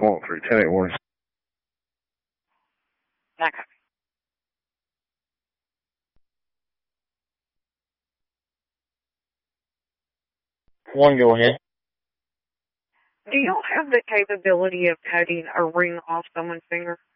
Come on through. 10-8 warning. Okay. One, go ahead. Do y'all have the capability of cutting a ring off someone's finger?